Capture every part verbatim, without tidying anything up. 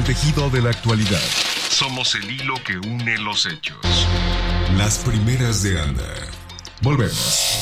tejido de la actualidad. Somos el hilo que une los hechos. Las primeras de Anda. Volvemos.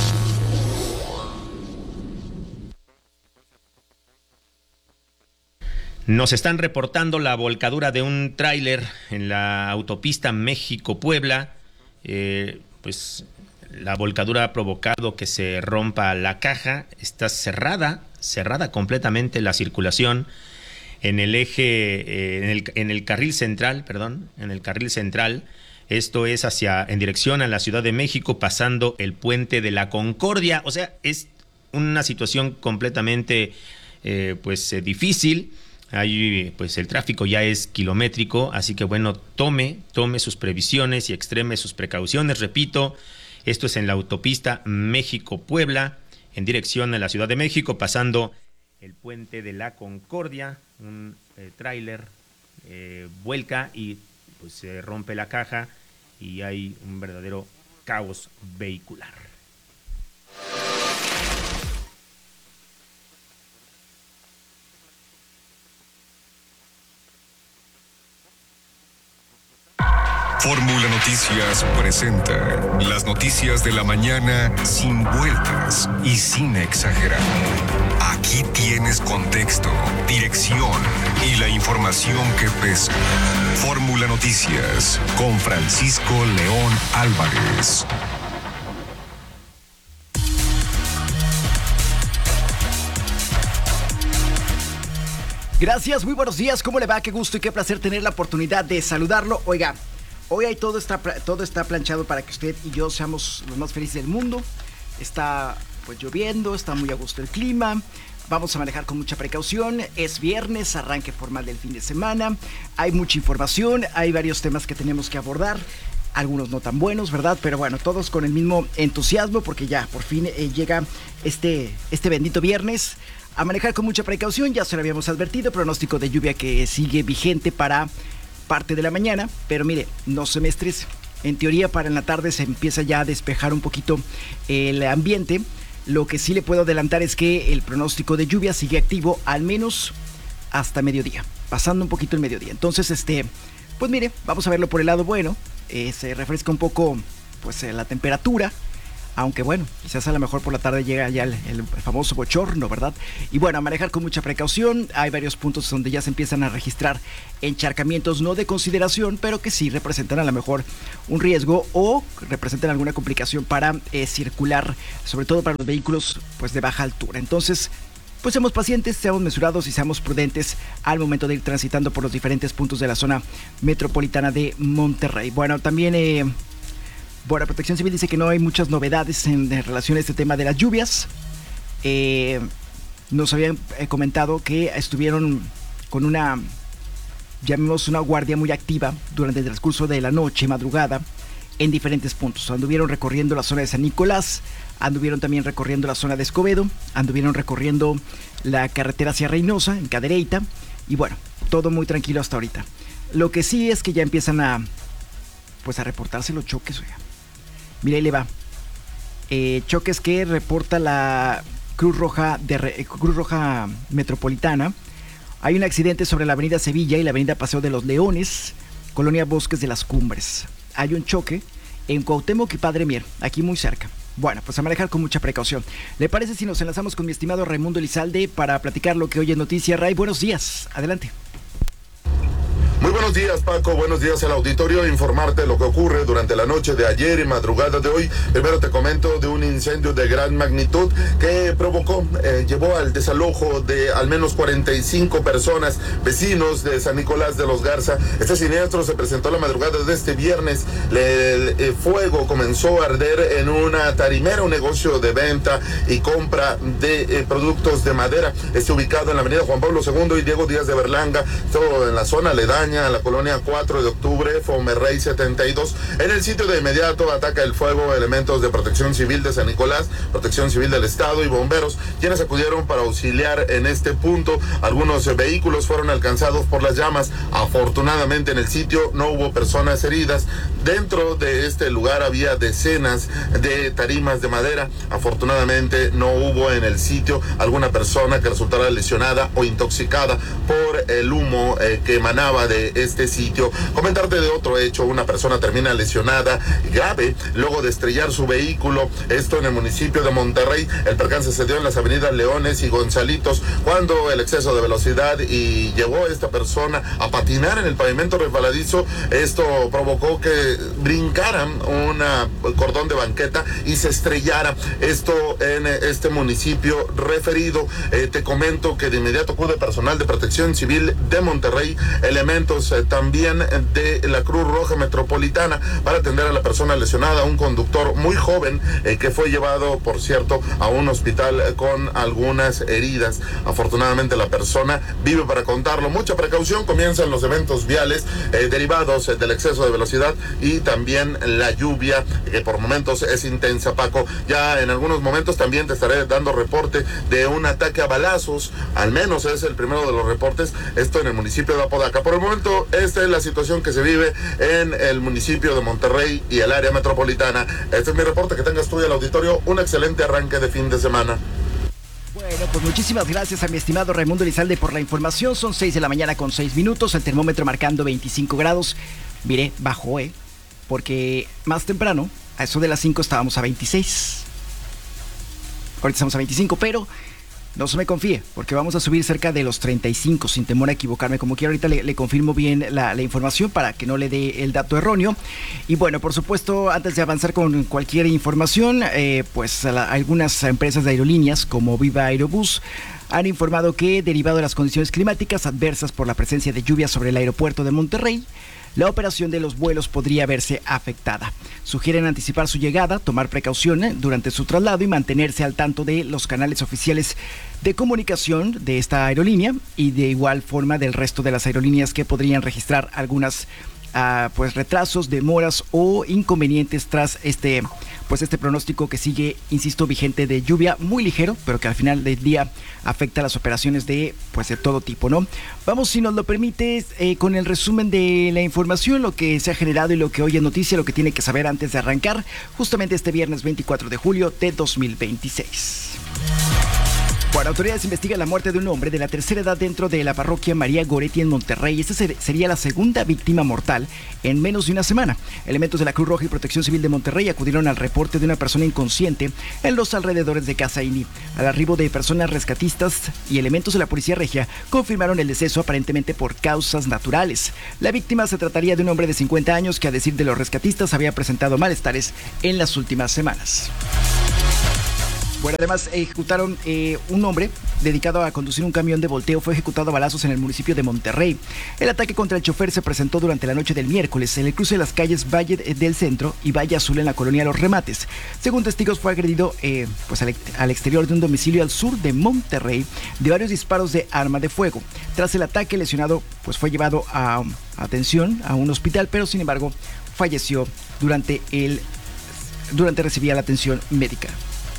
Nos están reportando la volcadura de un tráiler en la autopista México-Puebla. Eh, pues la volcadura ha provocado que se rompa la caja. Está cerrada, cerrada completamente la circulación en el eje, eh, en, el, en el carril central, perdón, en el carril central. Esto es hacia, en dirección a la Ciudad de México, pasando el puente de la Concordia. O sea, es una situación completamente, eh, pues, eh, difícil. Ahí, pues, el tráfico ya es kilométrico, así que bueno, tome, tome sus previsiones y extreme sus precauciones. Repito, esto es en la autopista México-Puebla, en dirección a la Ciudad de México, pasando el puente de la Concordia. Un eh, tráiler eh, vuelca y pues se rompe la caja y hay un verdadero caos vehicular. Fórmula Noticias presenta las noticias de la mañana sin vueltas y sin exagerar. Aquí tienes contexto, dirección y la información que pesa. Fórmula Noticias con Francisco León Álvarez. Gracias, muy buenos días. ¿Cómo le va? Qué gusto y qué placer tener la oportunidad de saludarlo. Oiga, hoy hay todo está, todo está planchado para que usted y yo seamos los más felices del mundo. Está pues lloviendo, está muy a gusto el clima. Vamos a manejar con mucha precaución. Es viernes, arranque formal del fin de semana. Hay mucha información, hay varios temas que tenemos que abordar. Algunos no tan buenos, ¿verdad? Pero bueno, todos con el mismo entusiasmo porque ya por fin eh, llega este, este bendito viernes. A manejar con mucha precaución, ya se lo habíamos advertido, pronóstico de lluvia que sigue vigente para parte de la mañana, pero mire, no se me estrese. En teoría para en la tarde se empieza ya a despejar un poquito el ambiente. Lo que sí le puedo adelantar es que el pronóstico de lluvia sigue activo al menos hasta mediodía, pasando un poquito el mediodía. Entonces, este, pues mire, vamos a verlo por el lado bueno. Eh, se refresca un poco pues eh, la temperatura. Aunque bueno, quizás a lo mejor por la tarde llega ya el, el famoso bochorno, ¿verdad? Y bueno, a manejar con mucha precaución. Hay varios puntos donde ya se empiezan a registrar encharcamientos no de consideración, pero que sí representan a lo mejor un riesgo o representan alguna complicación para eh, circular, sobre todo para los vehículos pues de baja altura. Entonces, pues seamos pacientes, seamos mesurados y seamos prudentes al momento de ir transitando por los diferentes puntos de la zona metropolitana de Monterrey. Bueno, también... Eh, Bueno, Protección Civil dice que no hay muchas novedades en, en relación a este tema de las lluvias. Eh, nos habían eh, comentado que estuvieron con una, llamemos una guardia muy activa durante el transcurso de la noche, madrugada, en diferentes puntos. Anduvieron recorriendo la zona de San Nicolás, anduvieron también recorriendo la zona de Escobedo, anduvieron recorriendo la carretera hacia Reynosa, en Cadereyta, y bueno, todo muy tranquilo hasta ahorita. Lo que sí es que ya empiezan a, pues a reportarse los choques, oiga. Mira, ahí le va. Eh, choques que reporta la Cruz Roja de Re- Cruz Roja Metropolitana. Hay un accidente sobre la avenida Sevilla y la avenida Paseo de los Leones, colonia Bosques de las Cumbres. Hay un choque en Cuauhtémoc y Padre Mier, aquí muy cerca. Bueno, pues a manejar con mucha precaución. ¿Le parece si nos enlazamos con mi estimado Raimundo Elizalde para platicar lo que hoy es noticia? Ray, buenos días. Adelante. Muy buenos días, Paco, buenos días al auditorio. Informarte lo que ocurre durante la noche de ayer y madrugada de hoy. Primero te comento de un incendio de gran magnitud que provocó, eh, llevó al desalojo de al menos cuarenta y cinco personas, vecinos de San Nicolás de los Garza. Este siniestro se presentó la madrugada de este viernes. Le, el, el fuego comenzó a arder en una tarimera, un negocio de venta y compra de eh, productos de madera. Está ubicado en la avenida Juan Pablo segundo y Diego Díaz de Berlanga, todo en la zona aledaña a la la colonia cuatro de octubre, Fomerrey setenta y dos. En el sitio de inmediato ataca el fuego elementos de Protección Civil de San Nicolás, Protección Civil del Estado y bomberos, quienes acudieron para auxiliar en este punto. Algunos vehículos fueron alcanzados por las llamas. Afortunadamente en el sitio no hubo personas heridas. Dentro de este lugar había decenas de tarimas de madera. Afortunadamente no hubo en el sitio alguna persona que resultara lesionada o intoxicada por el humo eh, que emanaba de este sitio. Comentarte de otro hecho: una persona termina lesionada grave luego de estrellar su vehículo, esto en el municipio de Monterrey. El percance se dio en las avenidas Leones y Gonzalitos cuando el exceso de velocidad y llevó a esta persona a patinar en el pavimento resbaladizo. Esto provocó que brincaran un cordón de banqueta y se estrellara, esto en este municipio referido. Eh, te comento que de inmediato acude personal de Protección Civil de Monterrey, elementos eh, también de la Cruz Roja Metropolitana, para atender a la persona lesionada, un conductor muy joven eh, que fue llevado, por cierto, a un hospital eh, con algunas heridas. Afortunadamente la persona vive para contarlo. Mucha precaución, comienzan los eventos viales eh, derivados eh, del exceso de velocidad y también la lluvia, que por momentos es intensa, Paco. Ya en algunos momentos también te estaré dando reporte de un ataque a balazos, al menos es el primero de los reportes, esto en el municipio de Apodaca. Por el momento, esta es la situación que se vive en el municipio de Monterrey y el área metropolitana. Este es mi reporte, que tengas tú y el auditorio un excelente arranque de fin de semana. Bueno, pues muchísimas gracias a mi estimado Raimundo Elizalde por la información. Son seis de la mañana con seis minutos, el termómetro marcando veinticinco grados. Mire, bajó, ¿eh? Porque más temprano, a eso de las cinco, estábamos a veintiséis. Ahorita estamos a veinticinco, pero no se me confíe, porque vamos a subir cerca de los treinta y cinco, sin temor a equivocarme. Como quiera, ahorita le, le confirmo bien la, la información para que no le dé el dato erróneo. Y bueno, por supuesto, antes de avanzar con cualquier información, eh, pues la, algunas empresas de aerolíneas, como Viva Aerobús, han informado que, derivado de las condiciones climáticas adversas por la presencia de lluvia sobre el aeropuerto de Monterrey, la operación de los vuelos podría verse afectada. Sugieren anticipar su llegada, tomar precauciones durante su traslado y mantenerse al tanto de los canales oficiales de comunicación de esta aerolínea y de igual forma del resto de las aerolíneas que podrían registrar algunas uh, pues retrasos, demoras o inconvenientes tras este pues este pronóstico que sigue, insisto, vigente, de lluvia muy ligero, pero que al final del día afecta las operaciones de pues de todo tipo, ¿no? Vamos, si nos lo permites, eh, con el resumen de la información, lo que se ha generado y lo que hoy es noticia, lo que tiene que saber antes de arrancar, justamente este viernes veinticuatro de julio de dos mil veintiséis. Bueno, autoridades investigan la muerte de un hombre de la tercera edad dentro de la parroquia María Goretti en Monterrey. Esta sería la segunda víctima mortal en menos de una semana. Elementos de la Cruz Roja y Protección Civil de Monterrey acudieron al reporte de una persona inconsciente en los alrededores de Casa Indi. Al arribo de personas rescatistas y elementos de la Policía Regia confirmaron el deceso aparentemente por causas naturales. La víctima se trataría de un hombre de cincuenta años que, a decir de los rescatistas, había presentado malestares en las últimas semanas. Bueno, además ejecutaron eh, un hombre dedicado a conducir un camión de volteo, fue ejecutado a balazos en el municipio de Monterrey. El ataque contra el chofer se presentó durante la noche del miércoles en el cruce de las calles Valle del Centro y Valle Azul en la colonia Los Remates. Según testigos, fue agredido eh, pues al, al exterior de un domicilio al sur de Monterrey de varios disparos de arma de fuego. Tras el ataque, el lesionado pues fue llevado a, a atención a un hospital, pero sin embargo falleció durante el durante recibía la atención médica.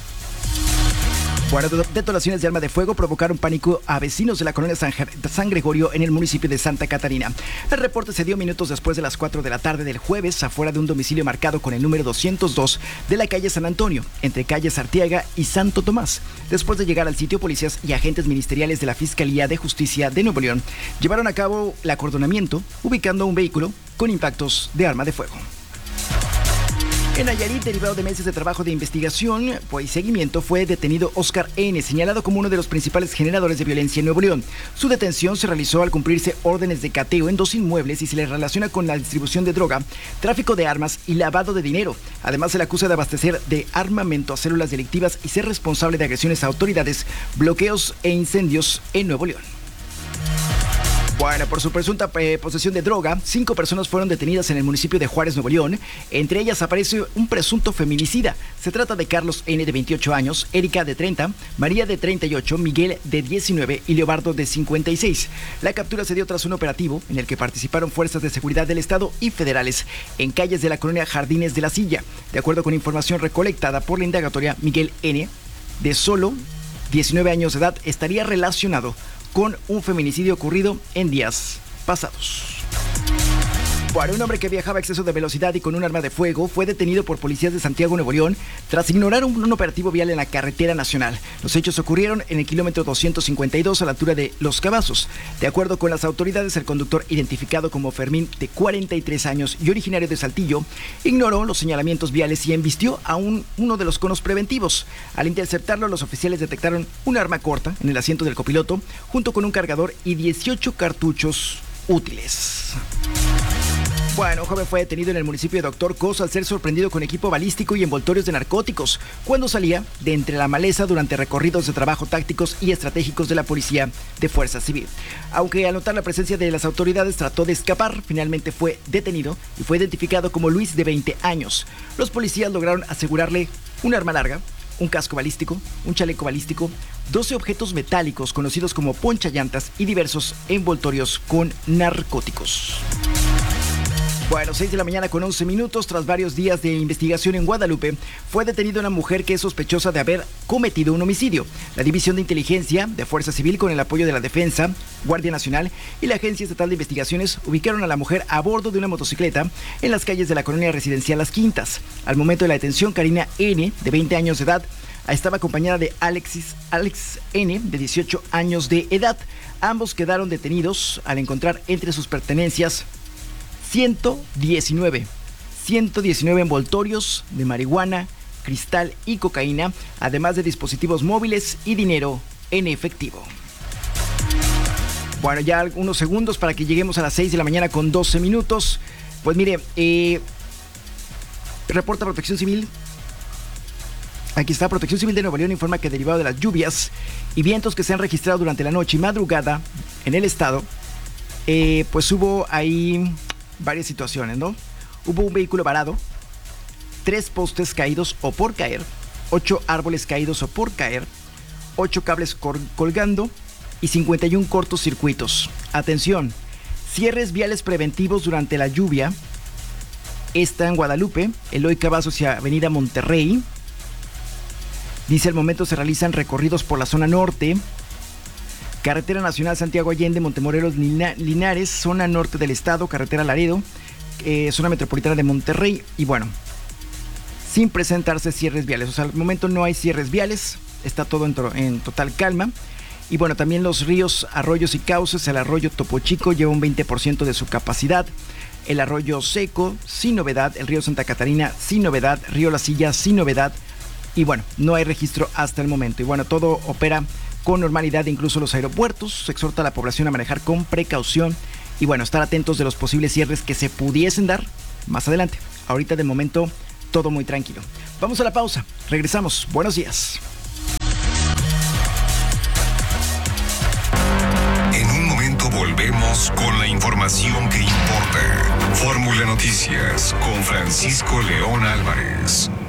Bueno, detonaciones de arma de fuego provocaron pánico a vecinos de la colonia San, San Gregorio en el municipio de Santa Catarina. El reporte se dio minutos después de las cuatro de la tarde del jueves, afuera de un domicilio marcado con el número doscientos dos de la calle San Antonio, entre calles Arteaga y Santo Tomás. Después de llegar al sitio, policías y agentes ministeriales de la Fiscalía de Justicia de Nuevo León llevaron a cabo el acordonamiento, ubicando un vehículo con impactos de arma de fuego. En Nayarit, derivado de meses de trabajo de investigación pues, y seguimiento, fue detenido Oscar N., señalado como uno de los principales generadores de violencia en Nuevo León. Su detención se realizó al cumplirse órdenes de cateo en dos inmuebles y se le relaciona con la distribución de droga, tráfico de armas y lavado de dinero. Además, se le acusa de abastecer de armamento a células delictivas y ser responsable de agresiones a autoridades, bloqueos e incendios en Nuevo León. Bueno, por su presunta eh, posesión de droga, cinco personas fueron detenidas en el municipio de Juárez, Nuevo León. Entre ellas aparece un presunto feminicida. Se trata de Carlos N., de veintiocho años, Erika, de treinta, María, de treinta y ocho, Miguel, de diecinueve y Leobardo, de cincuenta y seis. La captura se dio tras un operativo en el que participaron fuerzas de seguridad del Estado y federales en calles de la colonia Jardines de la Silla. De acuerdo con información recolectada por la indagatoria, Miguel N., de solo diecinueve años de edad, estaría relacionado con un feminicidio ocurrido en días pasados. Bueno, un hombre que viajaba a exceso de velocidad y con un arma de fuego fue detenido por policías de Santiago, Nuevo León, tras ignorar un, un operativo vial en la carretera nacional. Los hechos ocurrieron en el kilómetro doscientos cincuenta y dos a la altura de Los Cavazos. De acuerdo con las autoridades, el conductor, identificado como Fermín, de cuarenta y tres años y originario de Saltillo, ignoró los señalamientos viales y embistió a un, uno de los conos preventivos. Al interceptarlo, los oficiales detectaron un arma corta en el asiento del copiloto, junto con un cargador y dieciocho cartuchos útiles. Bueno, un joven fue detenido en el municipio de Doctor Cos al ser sorprendido con equipo balístico y envoltorios de narcóticos cuando salía de entre la maleza durante recorridos de trabajo tácticos y estratégicos de la Policía de Fuerza Civil. Aunque al notar la presencia de las autoridades trató de escapar, finalmente fue detenido y fue identificado como Luis, de veinte años. Los policías lograron asegurarle un arma larga, un casco balístico, un chaleco balístico, doce objetos metálicos conocidos como ponchallantas y diversos envoltorios con narcóticos. Bueno, seis de la mañana con once minutos, tras varios días de investigación en Guadalupe, fue detenida una mujer que es sospechosa de haber cometido un homicidio. La División de Inteligencia de Fuerza Civil, con el apoyo de la Defensa, Guardia Nacional y la Agencia Estatal de Investigaciones, ubicaron a la mujer a bordo de una motocicleta en las calles de la colonia residencial Las Quintas. Al momento de la detención, Karina N., de veinte años de edad, estaba acompañada de Alexis, Alex N., de dieciocho años de edad. Ambos quedaron detenidos al encontrar entre sus pertenencias ciento diecinueve envoltorios de marihuana, cristal y cocaína, además de dispositivos móviles y dinero en efectivo. Bueno, ya unos segundos para que lleguemos a las seis de la mañana con doce minutos. Pues mire, eh, reporta Protección Civil. Aquí está, Protección Civil de Nuevo León informa que, derivado de las lluvias y vientos que se han registrado durante la noche y madrugada en el estado, eh, pues hubo ahí varias situaciones, ¿no? Hubo un vehículo varado, tres postes caídos o por caer, ocho árboles caídos o por caer, ocho cables col- colgando y cincuenta y uno cortocircuitos. Atención, cierres viales preventivos durante la lluvia. Está en Guadalupe, Eloy Cavazos y Avenida Monterrey. Dice, al momento se realizan recorridos por la zona norte, Carretera Nacional Santiago Allende, Montemorelos, Linares, zona norte del estado, Carretera Laredo, eh, zona metropolitana de Monterrey. Y bueno, sin presentarse cierres viales. O sea, al momento no hay cierres viales, está todo en, to- en total calma. Y bueno, también los ríos, arroyos y cauces. El arroyo Topo Chico lleva un veinte por ciento de su capacidad. El arroyo Seco, sin novedad. El río Santa Catarina, sin novedad. Río La Silla, sin novedad. Y bueno, no hay registro hasta el momento. Y bueno, todo opera con normalidad, incluso los aeropuertos. Se exhorta a la población a manejar con precaución y bueno, estar atentos de los posibles cierres que se pudiesen dar más adelante. Ahorita de momento todo muy tranquilo. Vamos a la pausa, regresamos. Buenos días. En un momento volvemos con la información que importa. Fórmula Noticias con Francisco León Álvarez.